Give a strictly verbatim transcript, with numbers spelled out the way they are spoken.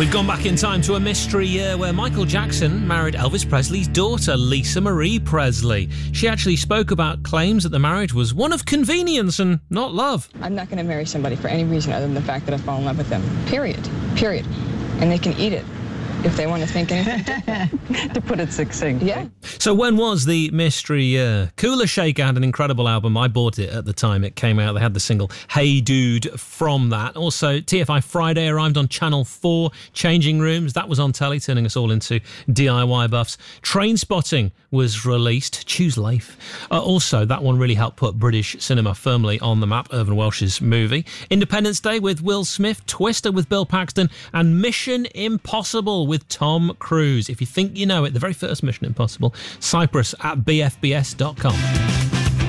We've gone back in time to a mystery year where Michael Jackson married Elvis Presley's daughter, Lisa Marie Presley. She actually spoke about claims that the marriage was one of convenience and not love. I'm not going to marry somebody for any reason other than the fact that I fall in love with them. Period. Period. And they can eat it if they want to think anything different. To put it succinct. Yeah. So when was the mystery year? Cooler Shaker had an incredible album. I bought it at the time it came out. They had the single Hey Dude from that. Also, T F I Friday arrived on Channel four. Changing Rooms, that was on telly, turning us all into D I Y buffs. Trainspotting was released. Choose Life. Uh, also, that one really helped put British cinema firmly on the map. Irvin Welsh's movie. Independence Day with Will Smith. Twister with Bill Paxton. And Mission Impossible with Tom Cruise. If you think you know it, the very first Mission Impossible, Cyprus at b f b s dot com.